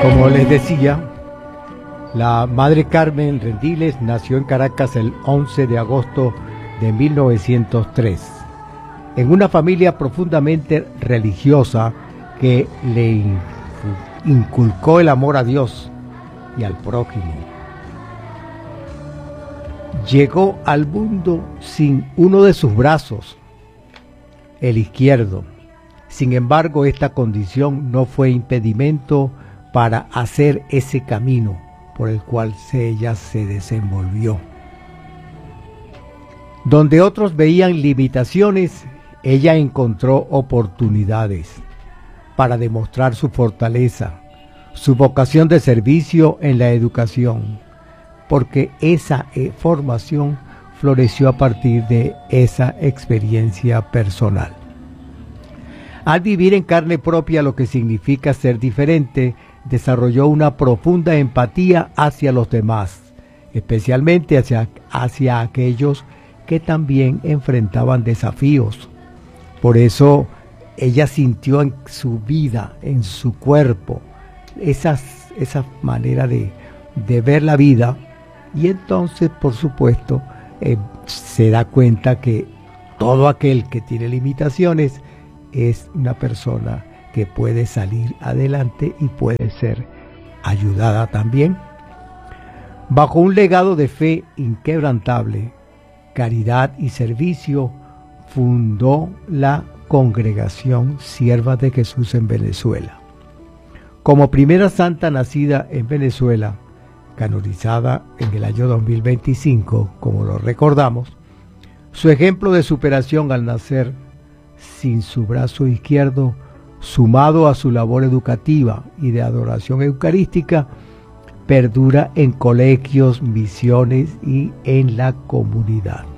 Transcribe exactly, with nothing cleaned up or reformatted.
Como les decía, la Madre Carmen Rendiles nació en Caracas el once de agosto de mil novecientos tres, en una familia profundamente religiosa que le inculcó el amor a Dios y al prójimo. Llegó al mundo sin uno de sus brazos, el izquierdo. Sin embargo, esta condición no fue impedimento para hacer ese camino por el cual ella se desenvolvió. Donde otros veían limitaciones, ella encontró oportunidades para demostrar su fortaleza, su vocación de servicio en la educación, porque esa eh, formación floreció a partir de esa experiencia personal. Al vivir en carne propia lo que significa ser diferente, desarrolló una profunda empatía hacia los demás, especialmente hacia, hacia aquellos que también enfrentaban desafíos. Por eso ella sintió en su vida, en su cuerpo, esas, esa manera de, de ver la vida, y entonces, por supuesto, eh, se da cuenta que todo aquel que tiene limitaciones es una persona que puede salir adelante y puede ser ayudada también. Bajo un legado de fe inquebrantable, caridad y servicio, fundó la Congregación Siervas de Jesús en Venezuela. Como primera santa nacida en Venezuela, canonizada en el año dos mil veinticinco, como lo recordamos, su ejemplo de superación al nacer sin su brazo izquierdo, sumado a su labor educativa y de adoración eucarística, perdura en colegios, misiones y en la comunidad.